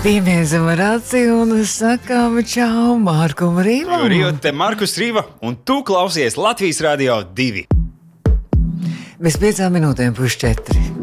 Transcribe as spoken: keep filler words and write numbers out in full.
Piemiedzam ar aci un sakām čau Markum Rīvam. Rīva, te Markus Rīva, un tu klausies Latvijas Radio divi. Bez piecām minūtēm puš četri.